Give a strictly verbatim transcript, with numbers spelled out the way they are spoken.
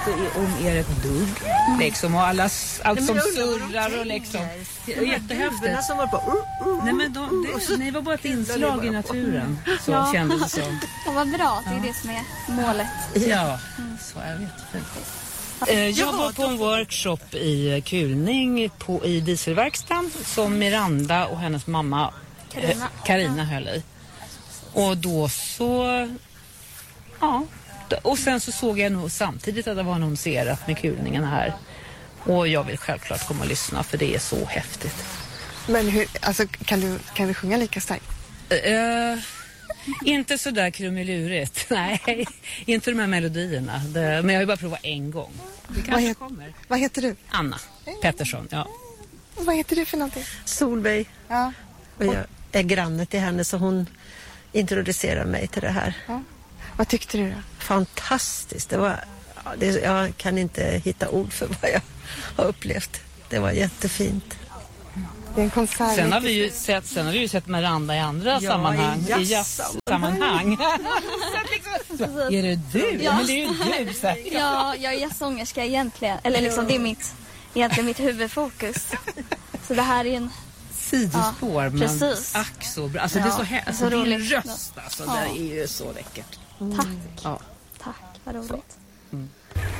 inte om er ett dugg. Liksom, och alla allt som surrar och liksom. Det är jättehäftigt. Som var på, uh, uh, Nej, men de, det, ni var bara ett inslag i naturen. Så Ja. kändes det som. Det var bra, det är det som är målet. Ja, så jag vet. Eh, Jag var på en workshop i kulning på, i dieselverkstan som Miranda och hennes mamma Carina. Carina höll i. Och då så... Ja. Och sen så såg jag nog samtidigt att det var annonserat med kulningen här. Och jag vill självklart komma och lyssna för det är så häftigt. Men hur, alltså, kan du, kan du sjunga lika starkt? Uh, inte så där krumelurigt. Nej, inte de här melodierna. Det, men jag har ju bara provat en gång. Det kanske vad, het, kommer. vad heter du? Anna Pettersson, ja. Vad heter du för någonting? Solveig. Ja. Och jag är granne till henne så hon introducerar mig till det här. Ja. Vad tyckte du då? Fantastiskt. Det var, ja, det, jag kan inte hitta ord för vad jag har upplevt. Det var jättefint. Det är en konsert. Sen har vi ju sett, sen har vi ju sett Miranda i andra Ja, sammanhang. i I jazzsammanhang. Är det du? Ja. Men det är ju du säkert. Ja, jag är jazzsångerska egentligen. Eller liksom, det är mitt, egentligen mitt huvudfokus. Så det här är en... Sidospår, Ja, men precis. ack så bra. Alltså Ja, det är så he- alltså, så din roligt. röst alltså, Ja. det är ju så läckert. Tack. Ja. Tack, vad roligt.